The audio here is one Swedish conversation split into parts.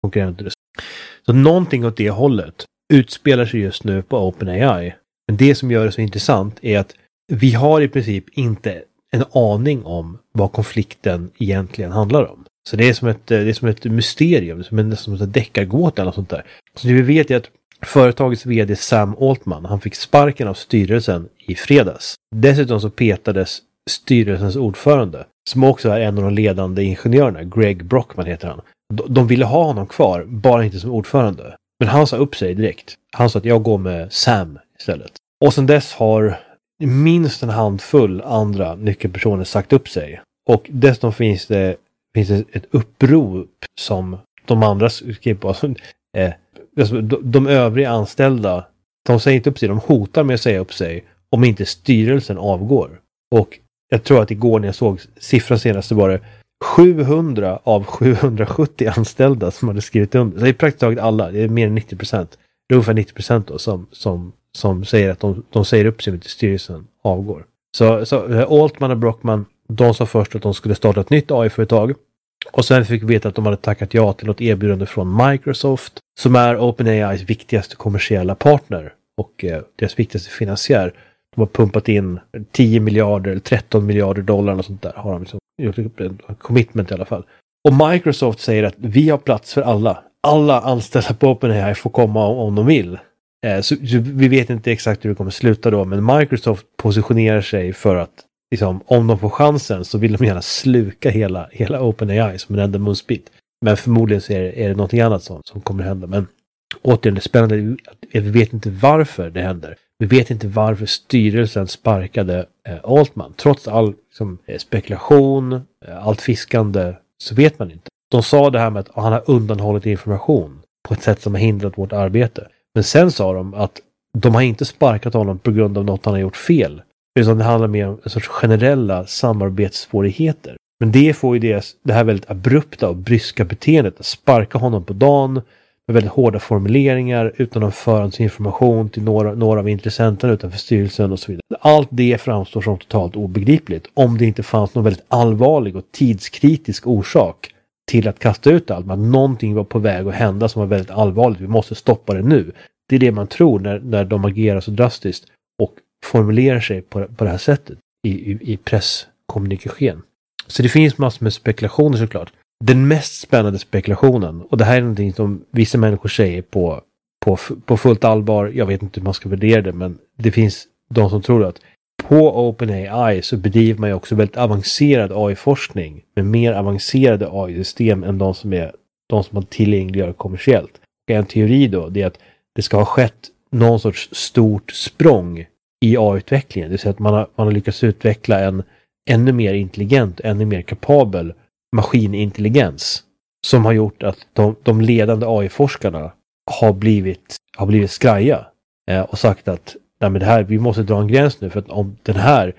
konkurrenter. Så någonting åt det hållet utspelar sig just nu på OpenAI. Men det som gör det så intressant är att vi har i princip inte en aning om vad konflikten egentligen handlar om. Så det är som ett mysterium, som ett deckargåta eller sånt där. Så det vi vet är att företagets vd Sam Altman, han fick sparken av styrelsen i fredags. Dessutom så petades styrelsens ordförande, som också är en av de ledande ingenjörerna, Greg Brockman heter han. De ville ha honom kvar, bara inte som ordförande. Men han sa upp sig direkt. Han sa att jag går med Sam istället. Och sedan dess har minst en handfull andra nyckelpersoner sagt upp sig. Och dessutom finns det ett upprop som de andra skrev på. De övriga anställda, de säger inte upp sig, de hotar med att säga upp sig om inte styrelsen avgår. Och jag tror att igår när jag såg siffran senast så var det 700 av 770 anställda som hade skrivit under. Så det är praktiskt taget alla, det är mer än 90%. Det är ungefär 90% då som säger att de säger upp sig om inte styrelsen avgår. Så Altman och Brockman, de sa först att de skulle starta ett nytt AI-företag. Och sen fick vi veta att de hade tackat ja till något erbjudande från Microsoft, som är OpenAIs viktigaste kommersiella partner och deras viktigaste finansiär. De har pumpat in 10 miljarder eller 13 miljarder dollar och sånt där. Har de liksom gjort en commitment i alla fall. Och Microsoft säger att vi har plats för alla. Alla anställda på OpenAI får komma om de vill. Så vi vet inte exakt hur det kommer sluta då, men Microsoft positionerar sig för att liksom, om de får chansen så vill de gärna sluka hela OpenAI som en enda musbit. Men förmodligen så är det någonting annat som kommer hända. Men återigen, det är spännande. Vi vet inte varför det händer. Vi vet inte varför styrelsen sparkade Altman. Trots all liksom, spekulation, allt fiskande, så vet man inte. De sa det här med att han har undanhållit information på ett sätt som har hindrat vårt arbete. Men sen sa de att de har inte sparkat honom på grund av något han har gjort fel. Utan det handlar mer om en sorts generella samarbetssvårigheter. Men det får ju det här väldigt abrupta och bryska beteendet att sparka honom på dagen med väldigt hårda formuleringar utan någon förhandsinformation till några av intressenterna utanför styrelsen och så vidare. Allt det framstår som totalt obegripligt om det inte fanns någon väldigt allvarlig och tidskritisk orsak till att kasta ut allt. Att någonting var på väg att hända som var väldigt allvarligt. Vi måste stoppa det nu. Det är det man tror när de agerar så drastiskt och formulerar sig på det här sättet i presskommunikation. Så det finns massor med spekulationer såklart. Den mest spännande spekulationen, och det här är någonting som vissa människor säger på fullt allvar, jag vet inte hur man ska värdera det, men det finns de som tror att på OpenAI så bedriver man ju också väldigt avancerad AI-forskning med mer avancerade AI-system än de som man tillgängliggör kommersiellt. Och en teori då, det är att det ska ha skett någon sorts stort språng i AI-utvecklingen. Det vill säga att man har lyckats utveckla en ännu mer intelligent, ännu mer kapabel maskinintelligens som har gjort att de ledande AI-forskarna har blivit skraja och sagt att nej, men det här, vi måste dra en gräns nu för att om den här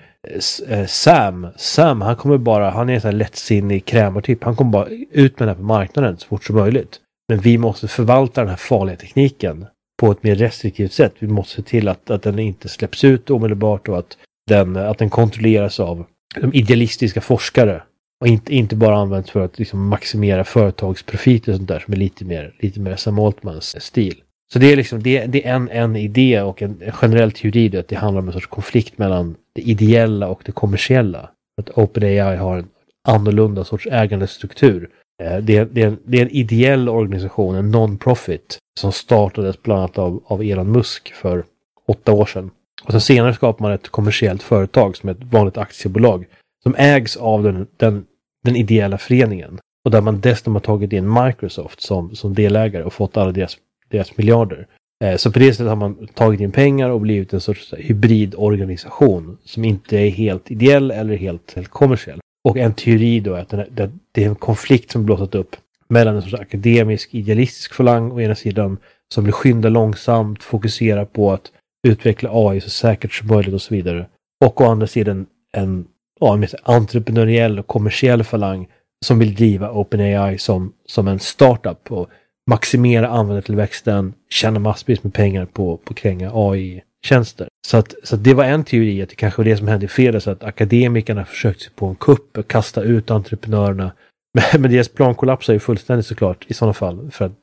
Sam han är en sån här lättsinnig krämartyp, han kommer bara ut med den här på marknaden så fort som möjligt. Men vi måste förvalta den här farliga tekniken på ett mer restriktivt sätt. Vi måste se till att den inte släpps ut omedelbart och att den kontrolleras av de idealistiska forskare och inte bara används för att liksom maximera företagsprofiter och sånt där som är lite mer Sam Altmans stil. Så det är liksom det är en idé och en generell teori att det handlar om en sorts konflikt mellan det ideella och det kommersiella. Att OpenAI har en annorlunda sorts ägandestruktur. Det är en ideell organisation, en non-profit som startades bland annat av Elon Musk för 8 år sedan. Och sen senare skapar man ett kommersiellt företag som är ett vanligt aktiebolag som ägs av den ideella föreningen. Och där man dessutom har tagit in Microsoft som delägare och fått alla deras miljarder. Så på det sättet har man tagit in pengar och blivit en sorts hybridorganisation som inte är helt ideell eller helt kommersiell. Och en teori då är att det är en konflikt som blossat upp mellan en sorts akademisk, idealistisk falang å ena sidan som vill skynda långsamt, fokusera på att utveckla AI så säkert som möjligt och så vidare. Och å andra sidan en entreprenöriell och kommersiell falang som vill driva OpenAI som en startup och maximera användartillväxten, tjäna massvis med pengar på kränga AI-tjänster. Så att det var en teori att det kanske var det som hände i fredags, att akademikerna försökte sig på en kupp och kasta ut entreprenörerna Men deras plan kollapsar ju fullständigt såklart i sådana fall. För att